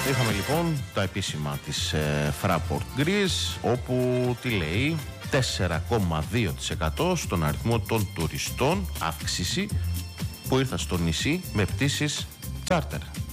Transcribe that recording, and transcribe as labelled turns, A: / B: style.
A: Είχαμε λοιπόν τα επίσημα της Fraport Greece, όπου τι λέει, 4,2% στον αριθμό των τουριστών, αύξηση που ήρθαν στο νησί με πτήσεις charter.